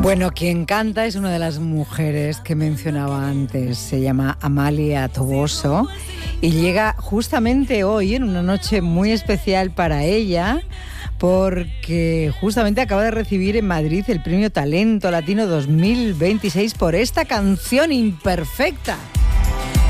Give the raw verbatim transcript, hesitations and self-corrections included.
Bueno, quien canta es una de las mujeres que mencionaba antes. Se llama Amalia Toboso y llega justamente hoy, en una noche muy especial para ella, porque justamente acaba de recibir en Madrid el Premio Talento Latino dos mil veintiséis por esta canción Imperfecta.